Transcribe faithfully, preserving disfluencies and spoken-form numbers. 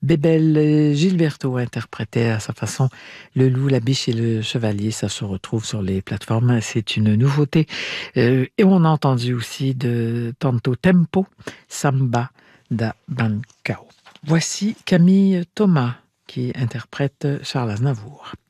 Bébel Gilberto interprétait à sa façon Le loup, la biche et le chevalier. Ça se retrouve sur les plateformes. C'est une nouveauté. Euh, et on a entendu aussi de Tanto Tempo, Samba da Bancao. Voici Camille Thomas qui interprète Charles Aznavour.